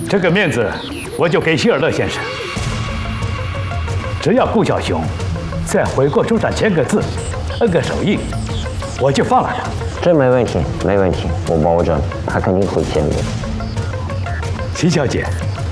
这个面子我就给希尔勒先生。只要顾小熊在悔过书上签个字，摁个手印，我就放了他。 这没问题，没问题，我保证他肯定会签的。 秦小姐。